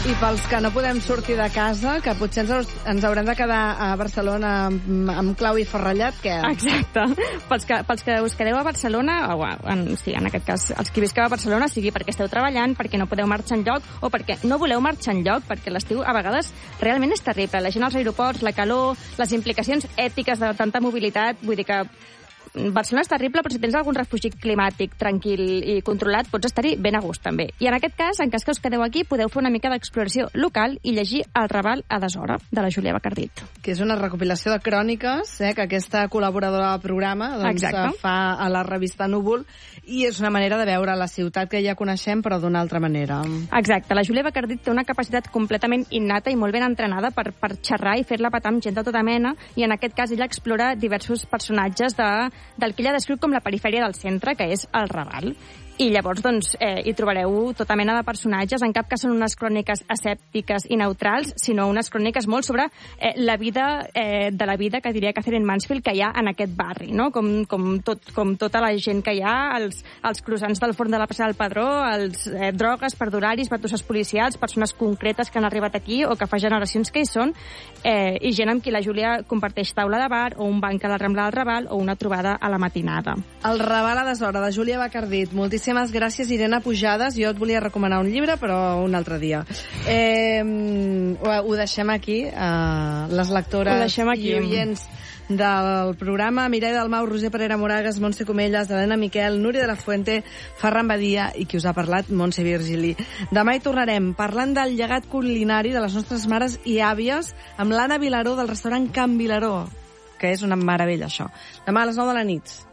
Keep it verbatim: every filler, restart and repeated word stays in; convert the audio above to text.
I pels que no podem sortir de casa, que potser ens, ens haurem de quedar a Barcelona amb, amb clau i forrellat, què? Exacte. Pels que, pels que us quedeu a Barcelona, o en, sí, en aquest cas, els que visqueu a Barcelona, sigui perquè esteu treballant, perquè no podeu marxar enlloc, o perquè no voleu marxar enlloc, perquè l'estiu a vegades realment és terrible. La gent als aeroports, la calor, les implicacions ètiques de tanta mobilitat, vull dir que Barcelona és terrible, però si tens algun refugi climàtic tranquil i controlat, pots estar-hi ben a gust, també. I en aquest cas, en cas que us quedeu aquí, podeu fer una mica d'exploració local i llegir El Raval a deshora, de la Júlia Bacardit. Que és una recopilació de cròniques, eh, que aquesta col·laboradora del programa doncs, fa a la revista Núvol, i és una manera de veure la ciutat que ja coneixem, però d'una altra manera. Exacte. La Júlia Bacardit té una capacitat completament innata i molt ben entrenada per, per xerrar i fer-la petar amb gent de tota mena, i en aquest cas ella explora diversos personatges de del que ella descriu com la perifèria del centre, que és el Raval. I llavors, doncs, eh, hi trobareu tota mena de personatges. En cap cas són unes cròniques asèptiques i neutrals, sinó unes cròniques molt sobre eh, la vida eh, de la vida que diria Catherine Mansfield que hi ha en aquest barri, no? Com, com, tot, com tota la gent que hi ha, els, els croissants del forn de la plaça del Pedró, els eh, drogues, perdularis, batusses policials, persones concretes que han arribat aquí o que fa generacions que hi són, eh, i gent amb qui la Júlia comparteix taula de bar o un banc a la Rambla del Raval o una trobada a la matinada. El Raval a deshora, de Júlia Bacardit. Moltíssimes Moltíssimes gràcies, Irene Pujades. Jo et volia recomanar un llibre, però un altre dia. Eh, ho, ho deixem aquí, eh, les lectores aquí. i oients del programa. Mireia Dalmau, Roser Parera Moragas, Montse Comelles, Helena Miquel, Núria de la Fuente, Ferran Badia i qui us ha parlat, Montse Virgili. Demà hi tornarem parlant del llegat culinari de les nostres mares i àvies amb l'Anna Vilaró del restaurant Can Vilaró, que és una meravella, això. Demà a les nou de la nit.